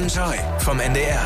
Enjoy vom NDR.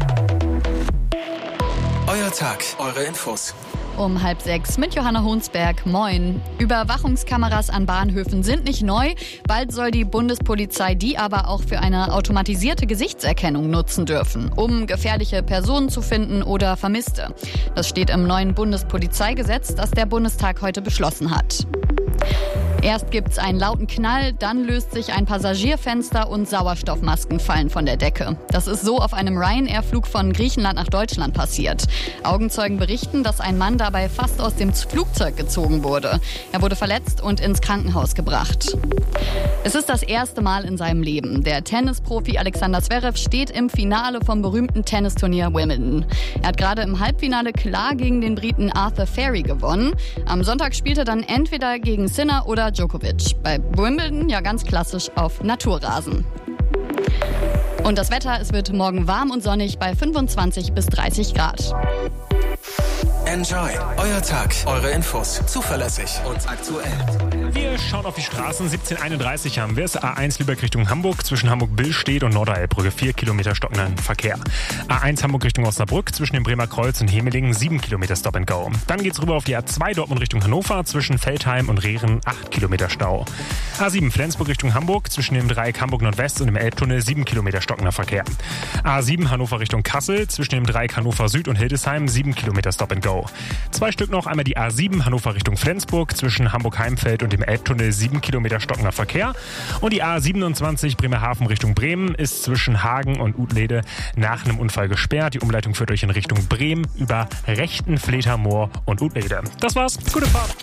Euer Tag, eure Infos. Um 5:30 mit Johanna Honsberg. Moin. Überwachungskameras an Bahnhöfen sind nicht neu. Bald soll die Bundespolizei die aber auch für eine automatisierte Gesichtserkennung nutzen dürfen, um gefährliche Personen zu finden oder Vermisste. Das steht im neuen Bundespolizeigesetz, das der Bundestag heute beschlossen hat. Erst gibt's einen lauten Knall, dann löst sich ein Passagierfenster und Sauerstoffmasken fallen von der Decke. Das ist so auf einem Ryanair-Flug von Griechenland nach Deutschland passiert. Augenzeugen berichten, dass ein Mann dabei fast aus dem Flugzeug gezogen wurde. Er wurde verletzt und ins Krankenhaus gebracht. Es ist das erste Mal in seinem Leben. Der Tennisprofi Alexander Zverev steht im Finale vom berühmten Tennisturnier Wimbledon. Er hat gerade im Halbfinale klar gegen den Briten Arthur Ferry gewonnen. Am Sonntag spielt er dann entweder gegen Sinner oder Djokovic. Bei Wimbledon ja ganz klassisch auf Naturrasen. Und das Wetter, es wird morgen warm und sonnig bei 25 bis 30 Grad. Enjoy, euer Tag, eure Infos, zuverlässig und aktuell. Wir schauen auf die Straßen. 17:31 haben wir es. A1 Lübeck Richtung Hamburg zwischen Hamburg-Billstedt und Norderelbbrücke 4 Kilometer stockenden Verkehr. A1 Hamburg Richtung Osnabrück zwischen dem Bremer Kreuz und Hemelingen 7 Kilometer Stop and Go. Dann geht's rüber auf die A2 Dortmund Richtung Hannover zwischen Veltheim und Rehren 8 Kilometer Stau. A7 Flensburg Richtung Hamburg zwischen dem Dreieck Hamburg Nordwest und dem Elbtunnel 7 Kilometer stockender Verkehr. A7 Hannover Richtung Kassel zwischen dem Dreieck Hannover Süd und Hildesheim 7 Kilometer Stop and Go. 2 Stück noch, einmal die A7 Hannover Richtung Flensburg zwischen Hamburg-Heimfeld und dem Elbtunnel 7 Kilometer stockender Verkehr. Und die A27 Bremerhaven Richtung Bremen ist zwischen Hagen und Utlede nach einem Unfall gesperrt. Die Umleitung führt euch in Richtung Bremen über Rechtenfleter Moor und Utlede. Das war's, gute Fahrt.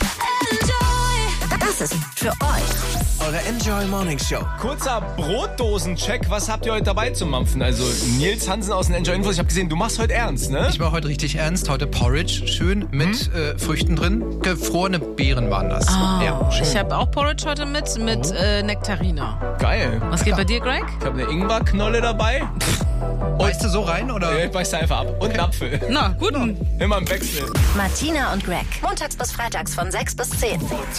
Das ist für euch Eure Enjoy Morning Show. Kurzer Brotdosencheck. Was habt ihr heute dabei zum Mampfen? Also Nils Hansen aus den Enjoy Infos. Ich habe gesehen, du machst heute ernst, ne? Ich war heute richtig ernst. Heute Porridge, schön mit Früchten drin. Gefrorene Beeren waren das. Ja, schön. Ich habe auch Porridge heute mit Nektarine. Geil. Was geht bei dir, Greg? Ich habe eine Ingwerknolle dabei. Beißt du so rein, oder? Ja, ich beiß da einfach ab. Und einen Apfel. Na, gut. Immer im Wechsel. Martina und Greg. Montags bis freitags von 6 bis 10.